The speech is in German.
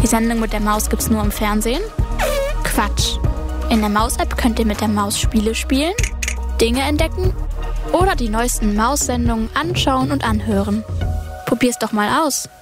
Die Sendung mit der Maus gibt's nur im Fernsehen? Quatsch. In der Maus-App könnt ihr mit der Maus Spiele spielen, Dinge entdecken oder die neuesten Maus-Sendungen anschauen und anhören. Probier's doch mal aus.